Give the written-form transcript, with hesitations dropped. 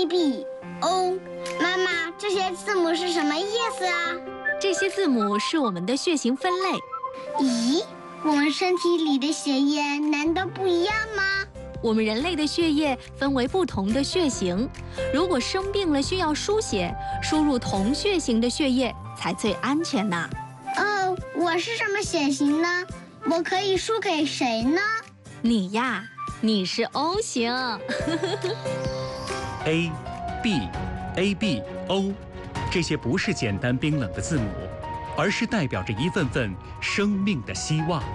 ABO。妈妈，这些字母是什么意思啊？ 这些字母是我们的血型分类。 咦，我们身体里的血液难道不一样吗？ 我们人类的血液分为不同的血型，如果生病了需要输血，输入同血型的血液才最安全呢。 哦，我是什么血型呢？我可以输给谁呢？ 你呀，你是 O 型。 A、B、AB、O， 这些不是简单冰冷的字母，而是代表着一份份生命的希望。